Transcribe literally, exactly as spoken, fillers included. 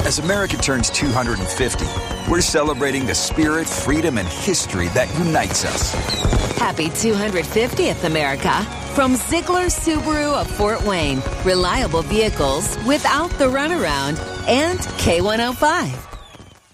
As America turns two hundred fifty, we're celebrating the spirit, freedom, and history that unites us. Happy two hundred fiftieth, America. From Ziegler Subaru of Fort Wayne. Reliable vehicles without the runaround. And K one oh five.